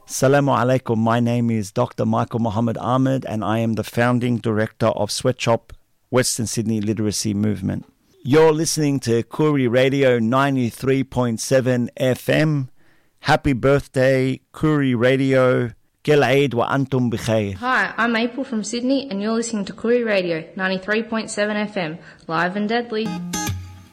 Assalamu alaikum. My name is Dr. Michael Muhammad Ahmed and I am the founding director of Sweatshop Western Sydney Literacy Movement. You're listening to Koori Radio 93.7 FM. Happy birthday, Koori Radio. Kel Eid wa antum bikhair. Hi, I'm April from Sydney and you're listening to Koori Radio 93.7 FM, live and deadly.